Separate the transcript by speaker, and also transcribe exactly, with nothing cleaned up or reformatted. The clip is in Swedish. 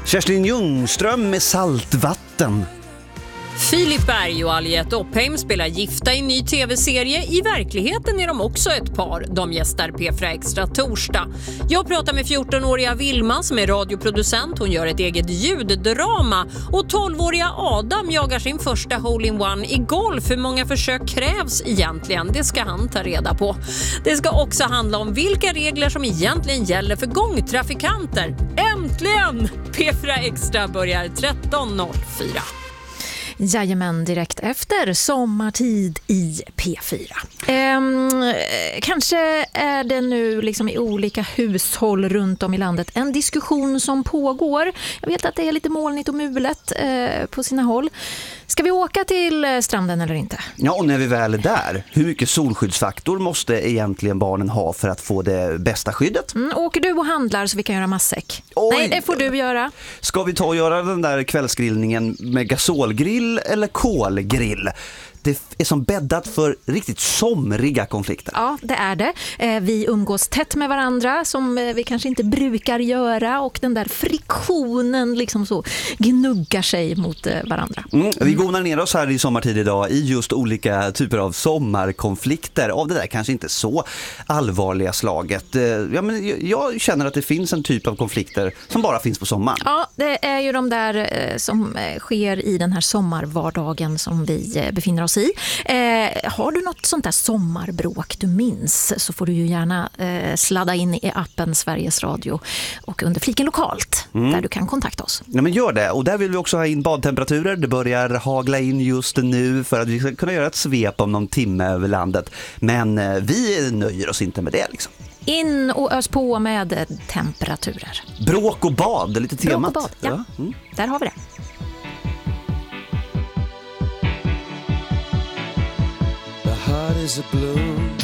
Speaker 1: Kerstin Ljungström med Saltvatten.
Speaker 2: Filip Berg och Aliette Oppheim spelar gifta i en ny tv-serie. I verkligheten är de också ett par. De gästar P fyra Extra torsdag. Jag pratar med fjortonåriga Vilma som är radioproducent. Hon gör ett eget ljuddrama. Och tolvåriga Adam jagar sin första hole-in-one i golf. Hur många försök krävs egentligen? Det ska han ta reda på. Det ska också handla om vilka regler som egentligen gäller för gångtrafikanter. Äntligen! P fyra Extra börjar tretton noll fyra.
Speaker 3: Jajamän, direkt efter sommartid i P fyra. Ehm, kanske är det nu liksom i olika hushåll runt om i landet en diskussion som pågår. Jag vet att det är lite molnigt och mulet eh, på sina håll. Ska vi åka till stranden eller inte?
Speaker 1: Ja, och när vi väl är där, hur mycket solskyddsfaktor måste egentligen barnen ha för att få det bästa skyddet?
Speaker 3: Mm, åker du och handlar så vi kan göra matsäck?
Speaker 1: Oj.
Speaker 3: Nej, det får du göra.
Speaker 1: Ska vi ta och göra den där kvällsgrillningen med gasolgrill eller kolgrill? Det är som bäddat för riktigt somriga konflikter.
Speaker 3: Ja, det är det. Vi umgås tätt med varandra som vi kanske inte brukar göra och den där friktionen liksom så gnuggar sig mot varandra.
Speaker 1: Mm, vi gonar ner oss här i sommartid idag i just olika typer av sommarkonflikter av det där kanske inte så allvarliga slaget. Ja, men jag känner att det finns en typ av konflikter som bara finns på sommaren.
Speaker 3: Ja, det är ju de där som sker i den här sommarvardagen som vi befinner oss i. Eh, har du något sånt där sommarbråk du minns så får du ju gärna eh, sladda in i appen Sveriges Radio och under fliken lokalt mm. där du kan kontakta oss.
Speaker 1: Ja, men gör det. Och där vill vi också ha in badtemperaturer. Det börjar hagla in just nu för att vi ska kunna göra ett svep om någon timme över landet. Men eh, vi nöjer oss inte med det liksom.
Speaker 3: In och ös på med temperaturer.
Speaker 1: Bråk och bad, lite temat.
Speaker 3: Bråk och bad, ja. ja. Mm. Där har vi det.
Speaker 4: Heart is a blue